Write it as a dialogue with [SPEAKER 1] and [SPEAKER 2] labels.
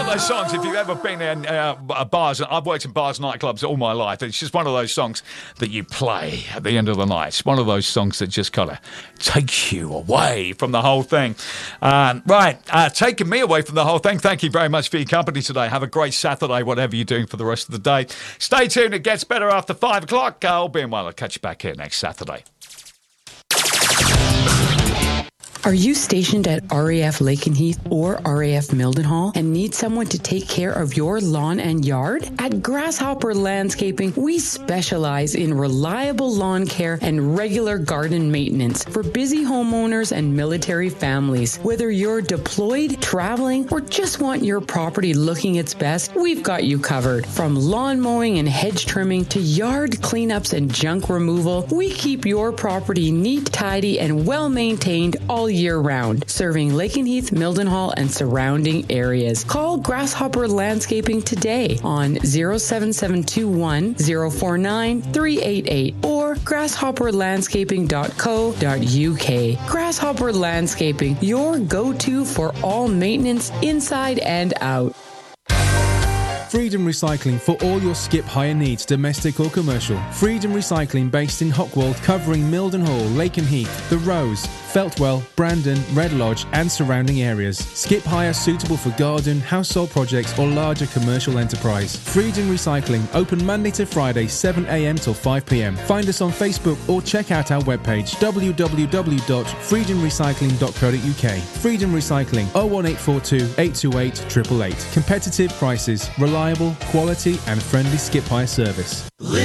[SPEAKER 1] of those songs, if you've ever been in bars, I've worked in bars, nightclubs all my life, it's just one of those songs that you play at the end of the night. It's one of those songs that just kind of takes you away from the whole thing. Taking me away from the whole thing. Thank you very much for your company today. Have a great Saturday, whatever you're doing for the rest of the day. Stay tuned. It gets better after 5 o'clock. All being well, I'll catch you back here next Saturday.
[SPEAKER 2] Are you stationed at RAF Lakenheath or RAF Mildenhall and need someone to take care of your lawn and yard? At Grasshopper Landscaping, we specialize in reliable lawn care and regular garden maintenance for busy homeowners and military families. Whether you're deployed, traveling, or just want your property looking its best, we've got you covered. From lawn mowing and hedge trimming to yard cleanups and junk removal, we keep your property neat, tidy, and well-maintained all year round, serving Lakenheath, Mildenhall, and surrounding areas. Call Grasshopper Landscaping today on 07721 049 388 or grasshopperlandscaping.co.uk. Grasshopper Landscaping, your go-to for all maintenance inside and out.
[SPEAKER 3] Freedom Recycling for all your skip hire needs, domestic or commercial. Freedom Recycling based in Hockwold, covering Mildenhall, Lakenheath, The Rose, Feltwell, Brandon, Red Lodge and surrounding areas. Skip hire suitable for garden, household projects or larger commercial enterprise. Freedom Recycling, open Monday to Friday 7am till 5pm. Find us on Facebook or check out our webpage www.freedomrecycling.co.uk. Freedom Recycling 01842 828 888. Competitive prices, reliable, quality and friendly skip hire service.